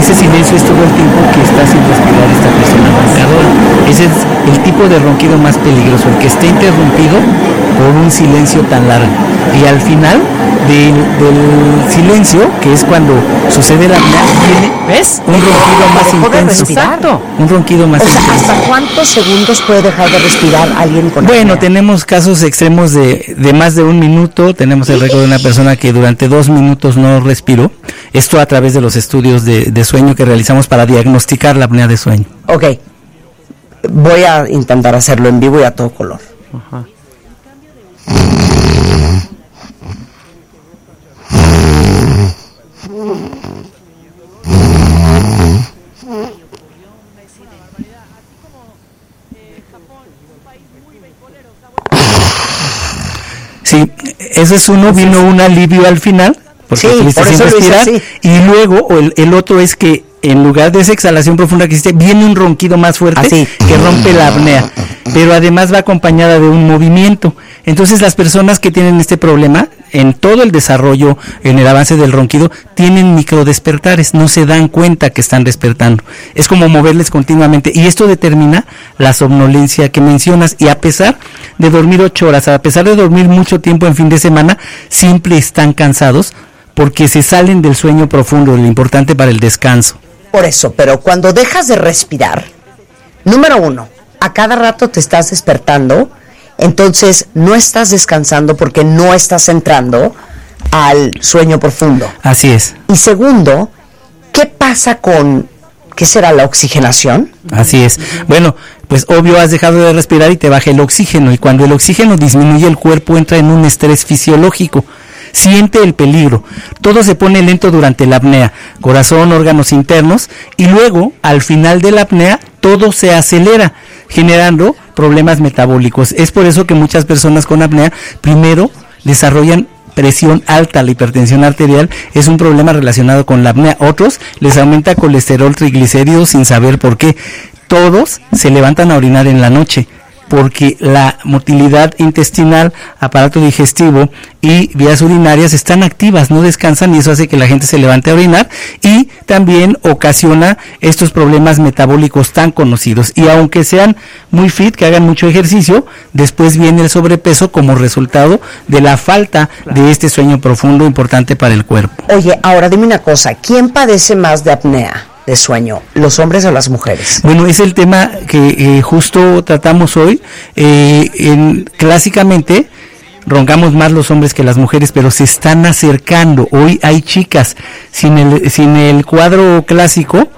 ese silencio es todo el tiempo que está sin respirar esta persona roncadora. Ese es el tipo de ronquido más peligroso, el que esté interrumpido por un silencio tan largo. Y al final del silencio, que es cuando sucede la apnea, viene, ¿ves? Un ronquido más intenso. Exacto. Un ronquido más intenso. ¿Hasta cuántos segundos puede dejar de respirar alguien con apnea? Bueno, tenemos casos extremos de más de 1 minuto. Tenemos el récord de una persona que durante 2 minutos no respiró. Esto a través de los estudios de sueño que realizamos para diagnosticar la apnea de sueño. Ok. Voy a intentar hacerlo en vivo y a todo color. Ajá. Sí, ese es uno, vino un alivio al final, porque estuviste sin respirar, y luego el otro es que en lugar de esa exhalación profunda que hiciste, viene un ronquido más fuerte que rompe la apnea, pero además va acompañada de un movimiento. Entonces las personas que tienen este problema, en todo el desarrollo, en el avance del ronquido, tienen microdespertares, no se dan cuenta que están despertando. Es como moverles continuamente, y esto determina la somnolencia que mencionas, y a pesar de dormir 8 horas, a pesar de dormir mucho tiempo en fin de semana, siempre están cansados, porque se salen del sueño profundo, lo importante para el descanso. Por eso, pero cuando dejas de respirar, número 1, a cada rato te estás despertando, entonces no estás descansando porque no estás entrando al sueño profundo. Así es. Y segundo, ¿qué pasa con, qué será, la oxigenación? Así es. Bueno, pues obvio has dejado de respirar y te baja el oxígeno, y cuando el oxígeno disminuye el cuerpo entra en un estrés fisiológico. Siente el peligro, todo se pone lento durante la apnea, corazón, órganos internos, y luego, al final de la apnea, todo se acelera, generando problemas metabólicos. Es por eso que muchas personas con apnea, primero, desarrollan presión alta. La hipertensión arterial es un problema relacionado con la apnea. Otros les aumenta colesterol, triglicéridos sin saber por qué. Todos se levantan a orinar en la noche, porque la motilidad intestinal, aparato digestivo y vías urinarias están activas, no descansan, y eso hace que la gente se levante a orinar, y también ocasiona estos problemas metabólicos tan conocidos. Y aunque sean muy fit, que hagan mucho ejercicio, después viene el sobrepeso como resultado de la falta de este sueño profundo importante para el cuerpo. Oye, ahora dime una cosa, ¿quién padece más de apnea de sueño, los hombres o las mujeres? Bueno, es el tema que justo tratamos hoy. Clásicamente roncamos más los hombres que las mujeres, pero se están acercando. Hoy hay chicas sin el cuadro clásico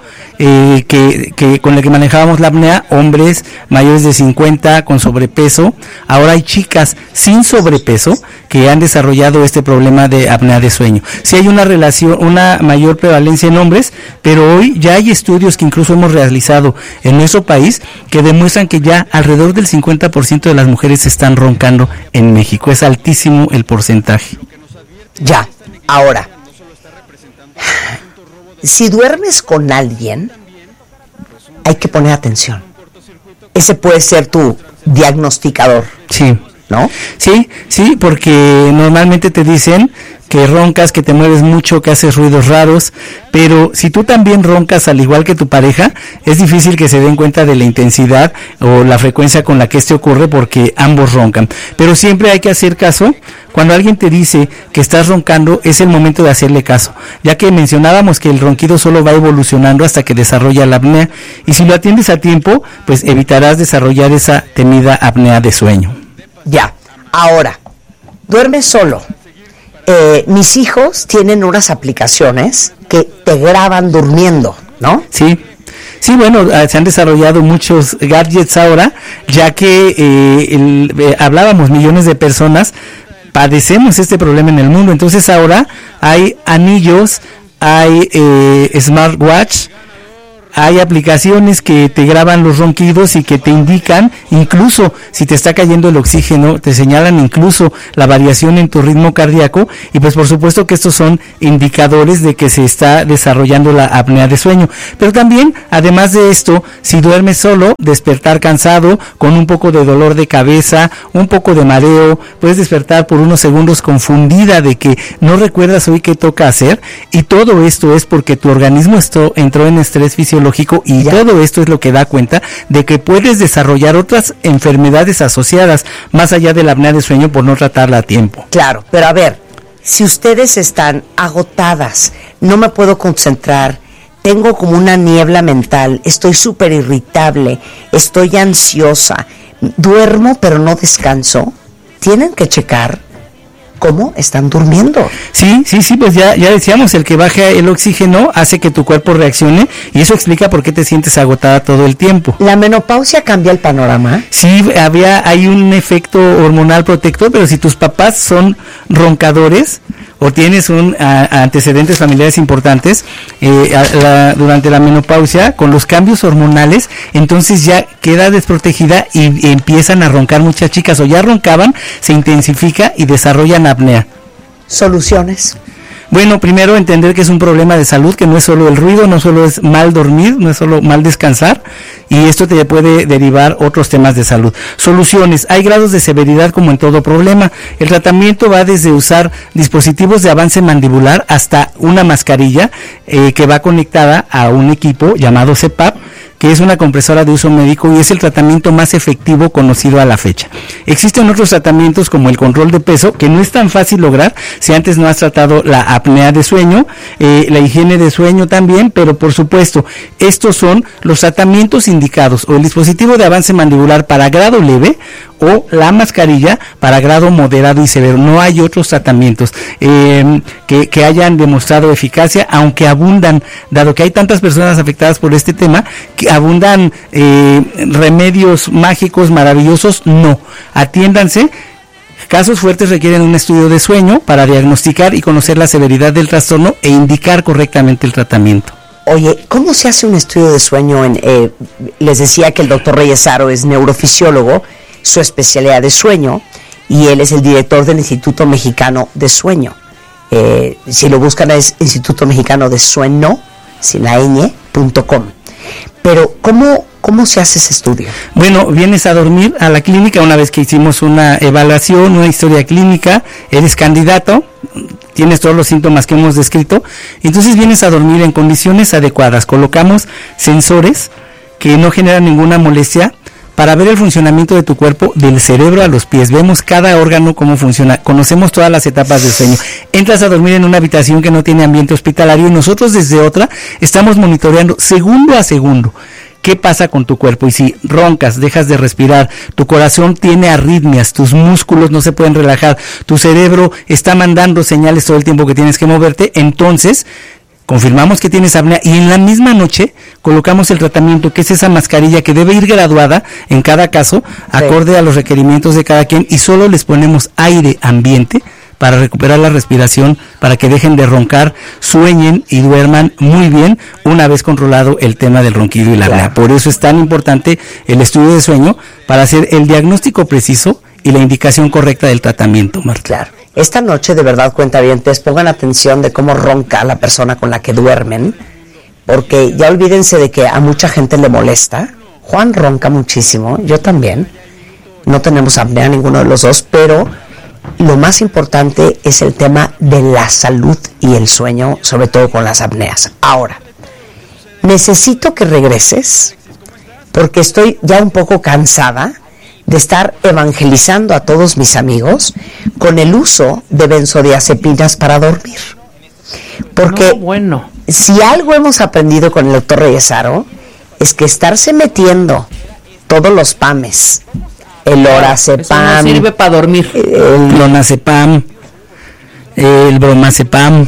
que con el que manejábamos la apnea, hombres mayores de 50 con sobrepeso. Ahora hay chicas sin sobrepeso que han desarrollado este problema de apnea de sueño. Sí hay una relación, una mayor prevalencia en hombres, pero hoy ya hay estudios que incluso hemos realizado en nuestro país que demuestran que ya alrededor del 50% de las mujeres están roncando en México. Es altísimo el porcentaje. Ya, ahora, si duermes con alguien, hay que poner atención. Ese puede ser tu diagnosticador. Sí. ¿No? Sí, porque normalmente te dicen que roncas, que te mueves mucho, que haces ruidos raros, pero si tú también roncas al igual que tu pareja, es difícil que se den cuenta de la intensidad o la frecuencia con la que esto ocurre, porque ambos roncan. Pero siempre hay que hacer caso. Cuando alguien te dice que estás roncando, es el momento de hacerle caso, ya que mencionábamos que el ronquido solo va evolucionando hasta que desarrolla la apnea, y si lo atiendes a tiempo, pues evitarás desarrollar esa temida apnea de sueño. Ya, ahora, duermes solo. Mis hijos tienen unas aplicaciones que te graban durmiendo, ¿no? Sí, bueno, se han desarrollado muchos gadgets ahora, ya que hablábamos, millones de personas padecemos este problema en el mundo. Entonces ahora hay anillos, hay smartwatch, hay aplicaciones que te graban los ronquidos y que te indican, incluso si te está cayendo el oxígeno, te señalan incluso la variación en tu ritmo cardíaco, y pues por supuesto que estos son indicadores de que se está desarrollando la apnea de sueño. Pero también, además de esto, si duermes solo, despertar cansado, con un poco de dolor de cabeza, un poco de mareo, puedes despertar por unos segundos confundida de que no recuerdas hoy qué toca hacer, y todo esto es porque tu organismo entró en estrés fisiológico, y todo esto es lo que da cuenta de que puedes desarrollar otras enfermedades asociadas más allá de la apnea de sueño por no tratarla a tiempo. Claro, pero a ver, si ustedes están agotadas, no me puedo concentrar, tengo como una niebla mental, estoy súper irritable, estoy ansiosa, duermo pero no descanso, tienen que checar cómo están durmiendo. Sí, pues ya decíamos, el que baja el oxígeno hace que tu cuerpo reaccione, y eso explica por qué te sientes agotada todo el tiempo. ¿La menopausia cambia el panorama? Sí, hay un efecto hormonal protector, pero si tus papás son roncadores o tienes antecedentes familiares importantes durante la menopausia, con los cambios hormonales, entonces ya queda desprotegida y empiezan a roncar muchas chicas, o ya roncaban, se intensifica y desarrollan apnea. ¿Soluciones? Bueno, primero entender que es un problema de salud, que no es solo el ruido, no solo es mal dormir, no es solo mal descansar, y esto te puede derivar otros temas de salud. Soluciones: hay grados de severidad como en todo problema. El tratamiento va desde usar dispositivos de avance mandibular hasta una mascarilla que va conectada a un equipo llamado CPAP, que es una compresora de uso médico, y es el tratamiento más efectivo conocido a la fecha. Existen otros tratamientos como el control de peso, que no es tan fácil lograr si antes no has tratado la apnea de sueño, la higiene de sueño también, pero por supuesto, estos son los tratamientos indicados: o el dispositivo de avance mandibular para grado leve, o la mascarilla para grado moderado y severo. No hay otros tratamientos que hayan demostrado eficacia, aunque abundan, dado que hay tantas personas afectadas por este tema, que abundan remedios mágicos maravillosos. No, atiéndanse. Casos fuertes requieren un estudio de sueño para diagnosticar y conocer la severidad del trastorno e indicar correctamente el tratamiento. Oye, ¿cómo se hace un estudio de sueño? Les decía que el doctor Reyes Haro es neurofisiólogo, su especialidad de sueño, y él es el director del Instituto Mexicano de Sueño. Si lo buscan es Instituto Mexicano de Sueño, sin la ñ.com. Pero, ¿cómo se hace ese estudio? Bueno, vienes a dormir a la clínica una vez que hicimos una evaluación, una historia clínica, eres candidato, tienes todos los síntomas que hemos descrito, entonces vienes a dormir en condiciones adecuadas. Colocamos sensores que no generan ninguna molestia para ver el funcionamiento de tu cuerpo, del cerebro a los pies. Vemos cada órgano cómo funciona, conocemos todas las etapas del sueño. Entras a dormir en una habitación que no tiene ambiente hospitalario, y nosotros desde otra estamos monitoreando segundo a segundo qué pasa con tu cuerpo, y si roncas, dejas de respirar, tu corazón tiene arritmias, tus músculos no se pueden relajar, tu cerebro está mandando señales todo el tiempo que tienes que moverte, entonces confirmamos que tienes apnea, y en la misma noche colocamos el tratamiento, que es esa mascarilla que debe ir graduada en cada caso, acorde a los requerimientos de cada quien, y solo les ponemos aire ambiente para recuperar la respiración, para que dejen de roncar, sueñen y duerman muy bien una vez controlado el tema del ronquido y la apnea. Por eso es tan importante el estudio de sueño, para hacer el diagnóstico preciso y la indicación correcta del tratamiento, Marta. Claro. Esta noche, de verdad, cuentavientes, pongan atención de cómo ronca la persona con la que duermen, porque ya olvídense de que a mucha gente le molesta. Juan ronca muchísimo, yo también. No tenemos apnea ninguno de los dos, pero lo más importante es el tema de la salud y el sueño, sobre todo con las apneas. Ahora, necesito que regreses, porque estoy ya un poco cansada de estar evangelizando a todos mis amigos con el uso de benzodiazepinas para dormir. Porque si algo hemos aprendido con el doctor Reyes Haro, es que estarse metiendo todos los PAMes, el Lorazepam, no sirve para dormir, el Clonazepam, el Bromazepam,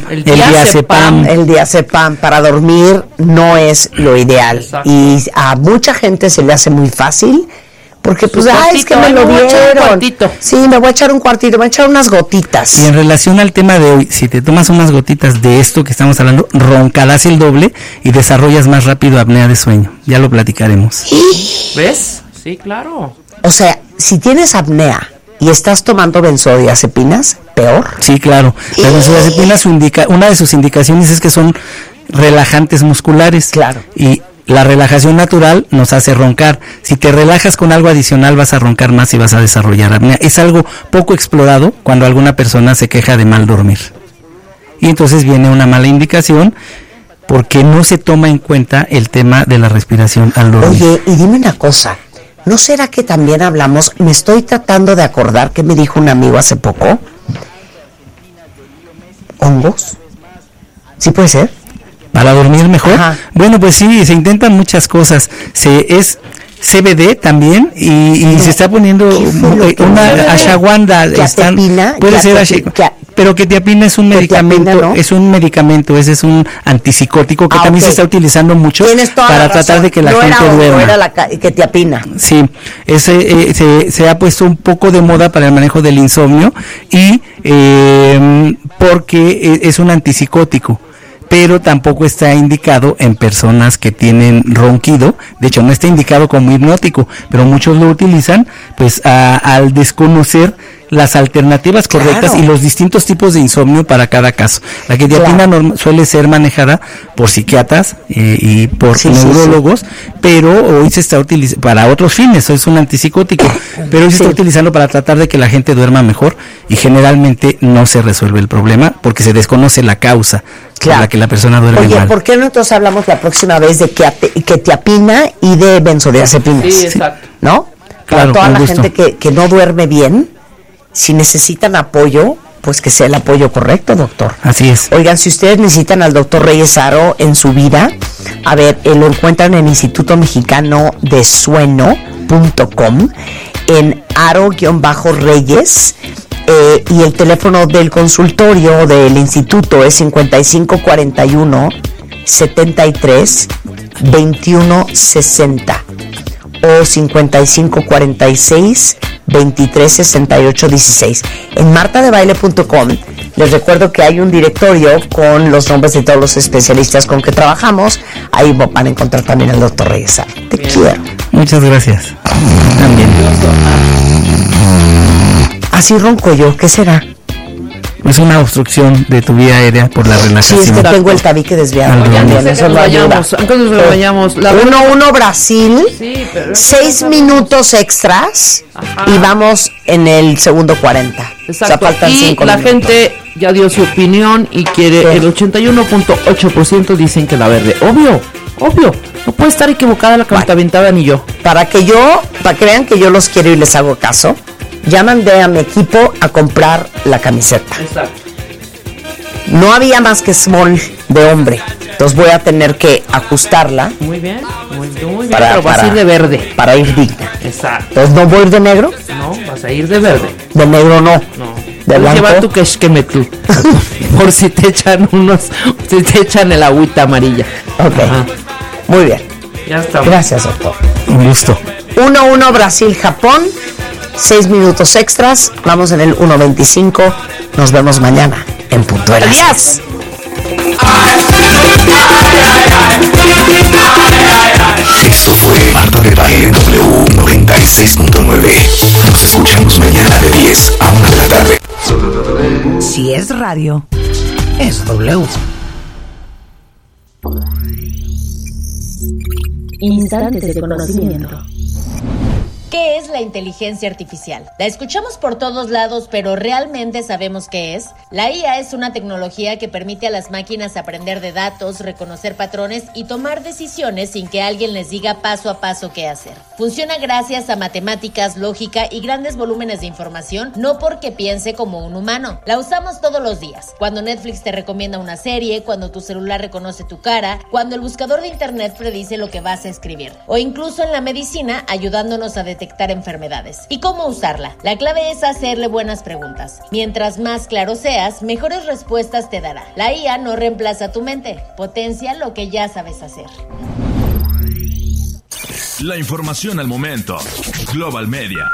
el diazepam para dormir no es lo ideal. Exacto. Y a mucha gente se le hace muy fácil Porque pues, es que me lo dieron. Sí, me voy a echar un cuartito, me voy a echar unas gotitas. Y en relación al tema de hoy, si te tomas unas gotitas de esto que estamos hablando, roncarás el doble y desarrollas más rápido apnea de sueño. Ya lo platicaremos. ¿Ves? Sí, claro. O sea, si tienes apnea y estás tomando benzodiazepinas, peor. Sí, claro. Las benzodiazepinas una de sus indicaciones es que son relajantes musculares. Claro. Y la relajación natural nos hace roncar. Si te relajas con algo adicional vas a roncar más y vas a desarrollar apnea. Es algo poco explorado cuando alguna persona se queja de mal dormir. Y entonces viene una mala indicación porque no se toma en cuenta el tema de la respiración al dormir. Oye, y dime una cosa, ¿no será que también hablamos? Me estoy tratando de acordar que me dijo un amigo hace poco. ¿Hongos? ¿Sí puede ser? ¿Para dormir mejor? Ajá. Bueno, pues sí, se intentan muchas cosas. Es CBD también y se está poniendo una ashwagandha. Puede ser pero quetiapina es un medicamento, ¿no? Es un medicamento, ese es un antipsicótico que también se está utilizando mucho para tratar de que la gente duerma. No era la quetiapina. Sí, se ha puesto un poco de moda para el manejo del insomnio y porque es un antipsicótico, pero tampoco está indicado en personas que tienen ronquido. De hecho, no está indicado como hipnótico, pero muchos lo utilizan pues al desconocer las alternativas correctas, claro, y los distintos tipos de insomnio para cada caso. La quetiapina suele ser manejada por psiquiatras y por neurólogos, pero hoy se está utilizando para otros fines. Es un antipsicótico, pero hoy se está utilizando para tratar de que la gente duerma mejor y generalmente no se resuelve el problema porque se desconoce la causa por la que la persona duerme mal. Oye, ¿por qué no entonces hablamos la próxima vez de quetiapina y de benzodiazepinas? Sí, exacto. ¿No? Claro, para toda la gente que no duerme bien, si necesitan apoyo, pues que sea el apoyo correcto, doctor. Así es. Oigan, si ustedes necesitan al doctor Reyes Haro en su vida, a ver, lo encuentran en Instituto Mexicano de Sueño.com, en Haro-Reyes, y el teléfono del consultorio del instituto es 5541 73 21 60 o 5546 23 68 16. En martadebaile.com les recuerdo que hay un directorio con los nombres de todos los especialistas con que trabajamos. Ahí van a encontrar también al doctor Reyes. Te quiero. Muchas gracias. También. Así ronco yo, ¿qué será? Es una obstrucción de tu vía aérea por la relajación. Sí, es que tengo el tabique desviado. Eso lo vayamos. Antes de que vayamos. 1-1 Brasil. Sí, pero 6 minutos extras. Ajá. Y vamos en el segundo 40. Exacto. O sea, faltan 5 la minutos. Gente ya dio su opinión y quiere. El 81.8% dicen que la verde. Obvio. No puede estar equivocada la cantaventada ni yo. Para que vean que yo los quiero y les hago caso, ya mandé a mi equipo a comprar la camiseta. Exacto. No había más que small de hombre, entonces voy a tener que ajustarla. Muy bien, pero vas a ir de verde. Para ir digna. Exacto. Entonces, ¿no voy a ir de negro? No, vas a ir de verde. De negro no. De blanco. Lleva tu tú. Por si te echan el agüita amarilla. Ok. Ajá. Muy bien. Ya estamos. Gracias, doctor. Un gusto. 1-1 Brasil-Japón. 6 minutos extras, vamos en el 1:25, nos vemos mañana en punto de las 10. Esto fue Marta de Baile W96.9. Nos escuchamos mañana de 10 a 1 de la tarde. Si es radio, es W. Instantes de conocimiento. ¿Qué es la inteligencia artificial? La escuchamos por todos lados, pero ¿realmente sabemos qué es? La IA es una tecnología que permite a las máquinas aprender de datos, reconocer patrones y tomar decisiones sin que alguien les diga paso a paso qué hacer. Funciona gracias a matemáticas, lógica y grandes volúmenes de información, no porque piense como un humano. La usamos todos los días. Cuando Netflix te recomienda una serie, cuando tu celular reconoce tu cara, cuando el buscador de internet predice lo que vas a escribir, o incluso en la medicina ayudándonos a detectar enfermedades. ¿Y cómo usarla? La clave es hacerle buenas preguntas. Mientras más claro seas, mejores respuestas te dará. La IA no reemplaza tu mente, potencia lo que ya sabes hacer. La información al momento. Global Media.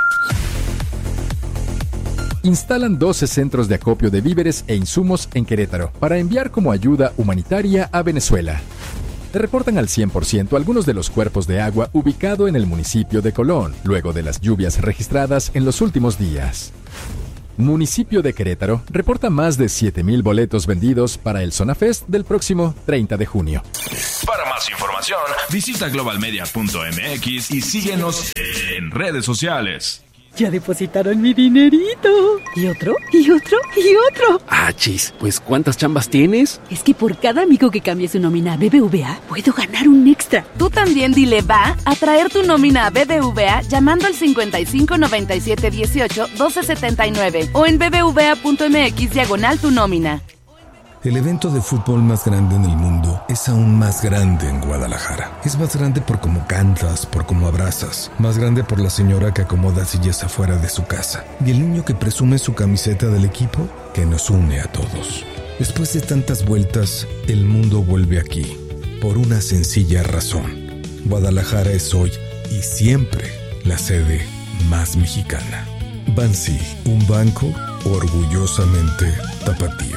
Instalan 12 centros de acopio de víveres e insumos en Querétaro para enviar como ayuda humanitaria a Venezuela. Reportan al 100% algunos de los cuerpos de agua ubicado en el municipio de Colón, luego de las lluvias registradas en los últimos días. Municipio de Querétaro reporta más de 7,000 boletos vendidos para el Zonafest del próximo 30 de junio. Para más información, visita globalmedia.mx y síguenos en redes sociales. Ya depositaron mi dinerito. ¿Y otro? ¿Y otro? ¿Y otro? Ah, chis, pues ¿cuántas chambas tienes? Es que por cada amigo que cambie su nómina a BBVA, puedo ganar un extra. Tú también dile va a traer tu nómina a BBVA llamando al 55 97 18 12 79 o en bbva.mx/tu nómina. El evento de fútbol más grande en el mundo es aún más grande en Guadalajara. Es más grande por cómo cantas, por cómo abrazas. Más grande por la señora que acomoda sillas afuera de su casa. Y el niño que presume su camiseta del equipo que nos une a todos. Después de tantas vueltas, el mundo vuelve aquí. Por una sencilla razón. Guadalajara es hoy y siempre la sede más mexicana. Bansi, un banco orgullosamente tapatío.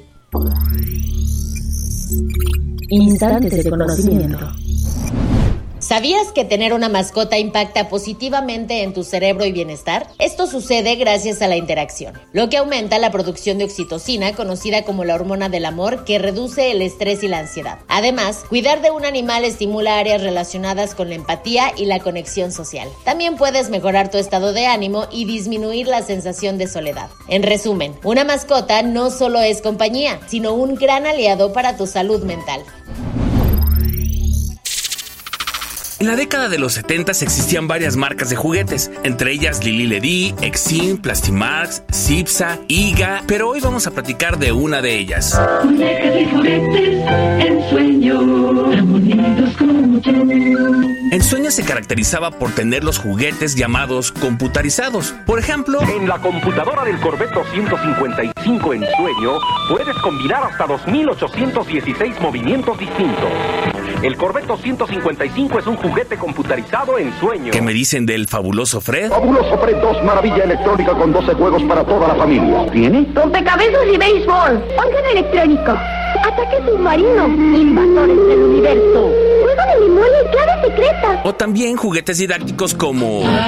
Instantes de conocimiento. ¿Sabías que tener una mascota impacta positivamente en tu cerebro y bienestar? Esto sucede gracias a la interacción, lo que aumenta la producción de oxitocina, conocida como la hormona del amor, que reduce el estrés y la ansiedad. Además, cuidar de un animal estimula áreas relacionadas con la empatía y la conexión social. También puedes mejorar tu estado de ánimo y disminuir la sensación de soledad. En resumen, una mascota no solo es compañía, sino un gran aliado para tu salud mental. En la década de los 70 existían varias marcas de juguetes, entre ellas Lili Ledy, Exim, Plastimax, Cipsa, Iga, pero hoy vamos a platicar de una de ellas. Muñecas y juguetes, Ensueño, tan bonitos como tú. Ensueño se caracterizaba por tener los juguetes llamados computarizados. Por ejemplo, en la computadora del Corvette 255 Ensueño puedes combinar hasta 2,816 movimientos distintos. El Corvette 255 es un juguete computarizado Ensueño. ¿Qué me dicen del fabuloso Fred? Fabuloso Fred 2, maravilla electrónica con 12 juegos para toda la familia. ¿Tiene? Rompecabezas y béisbol. Órgano electrónico. Ataque submarino. Invasores del universo. Juego de memoria y clave secreta. O también juguetes didácticos como